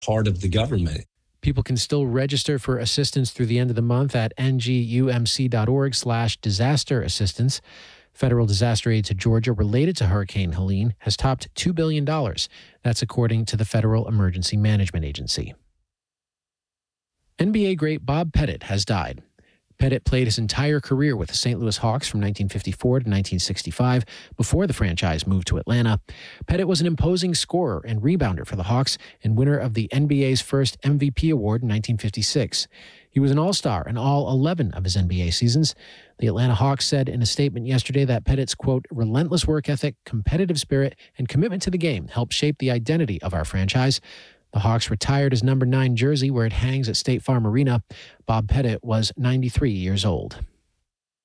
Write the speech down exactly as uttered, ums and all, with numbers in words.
part of the government. People can still register for assistance through the end of the month at ngumc.org slash disaster assistance. Federal disaster aid to Georgia related to Hurricane Helene has topped two billion dollars. That's according to the Federal Emergency Management Agency. N B A great Bob Pettit has died. Pettit played his entire career with the Saint Louis Hawks from nineteen fifty-four to nineteen sixty-five before the franchise moved to Atlanta. Pettit was an imposing scorer and rebounder for the Hawks and winner of the N B A's first M V P award in nineteen fifty-six. He was an all-star in all eleven of his N B A seasons. The Atlanta Hawks said in a statement yesterday that Pettit's, quote, relentless work ethic, competitive spirit, and commitment to the game helped shape the identity of our franchise. The Hawks retired his number nine jersey where it hangs at State Farm Arena. Bob Pettit was ninety-three years old.